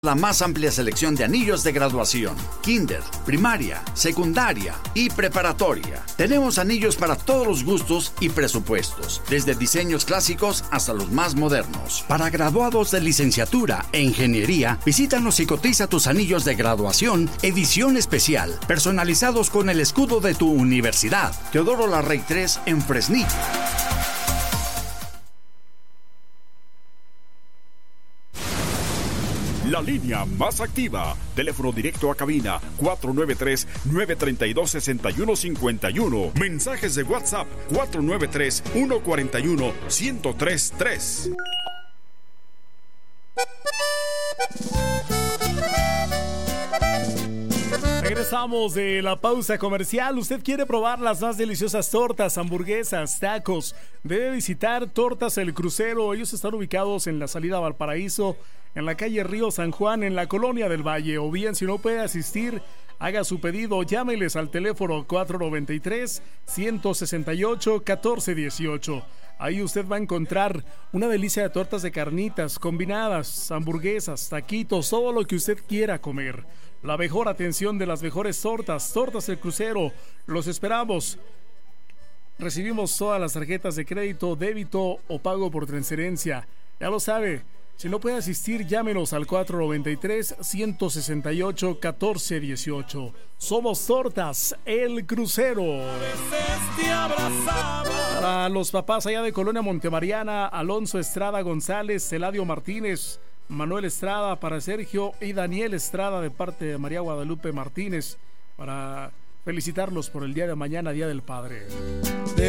La más amplia selección de anillos de graduación, kinder, primaria, secundaria y preparatoria. Tenemos anillos para todos los gustos y presupuestos, desde diseños clásicos hasta los más modernos. Para graduados de licenciatura e ingeniería, visítanos y cotiza tus anillos de graduación, edición especial, personalizados con el escudo de tu universidad. Teodoro Larrey 3 en Fresnillo. La línea más activa. Teléfono directo a cabina 493-932-6151. Mensajes de WhatsApp 493-141-1033. Regresamos de la pausa comercial. ¿Usted quiere probar las más deliciosas tortas, hamburguesas, tacos? Debe visitar Tortas El Crucero. Ellos están ubicados en la salida a Valparaíso, en la calle Río San Juan, en la Colonia del Valle. O bien, si no puede asistir, haga su pedido, llámeles al teléfono 493-168-1418. Ahí usted va a encontrar una delicia de tortas de carnitas, combinadas, hamburguesas, taquitos, todo lo que usted quiera comer. La mejor atención de las mejores tortas, Tortas El Crucero. Los esperamos. Recibimos todas las tarjetas de crédito, débito o pago por transferencia. Ya lo sabe. Si no puede asistir, llámenos al 493-168-1418. Somos Tortas El Crucero. Para los papás allá de Colonia Montemariana, Alonso Estrada González, Eladio Martínez, Manuel Estrada, para Sergio y Daniel Estrada de parte de María Guadalupe Martínez, para felicitarlos por el día de mañana, Día del Padre.